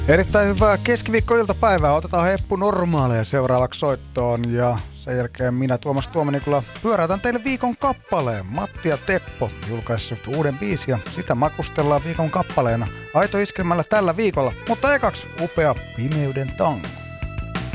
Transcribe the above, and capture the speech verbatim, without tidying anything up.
Erittäin hyvää keskiviikkoiltapäivää. Otetaan heppu normaaleja seuraavaksi soittoon ja sen jälkeen minä Tuomas Tuomanikula pyöräytän teille viikon kappaleen. Matti ja Teppo julkaissut uuden biisin ja sitä makustellaan viikon kappaleena Aito Iskelmällä tällä viikolla. Mutta ekaksi upea Pimeyden tango.